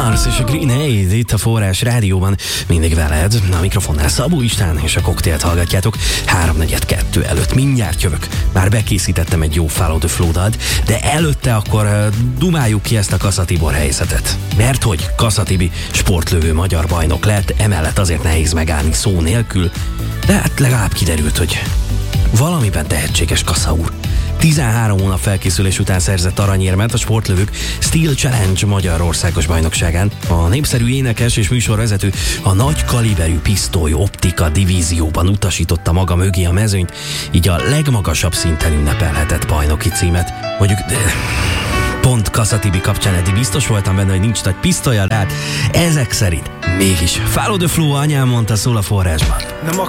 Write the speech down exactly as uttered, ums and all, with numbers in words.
Mars és a Green Aid itt a Forrás Rádióban, mindig veled, a mikrofonnál Szabó István, és a koktélt hallgatjátok háromnegyed kettő előtt. Mindjárt jövök. Már bekészítettem egy jó Follow the Flow dalt, de előtte akkor uh, dumáljuk ki ezt a Kassa Tibor helyzetet. Mert hogy Kassa Tibi sportlövő magyar bajnok lett, emellett azért nehéz megállni szó nélkül, de hát legalább kiderült, hogy valamiben tehetséges Kassa úr. tizenhárom hónap felkészülés után szerzett aranyérmet a sportlövők Steel Challenge Magyarországos bajnokságán. A népszerű énekes és műsorvezető a nagy kaliberű pisztoly optika divízióban utasította maga mögé a mezőnyt, így a legmagasabb szinten ünnepelhetett bajnoki címet. Mondjuk... De... Pont Kassa Tibi kapcsán eddig biztos voltam benne, hogy nincs nagy pisztolya, de hát ezek szerint mégis. Follow the Flow, anyám mondta, szól a Forrásban. Nem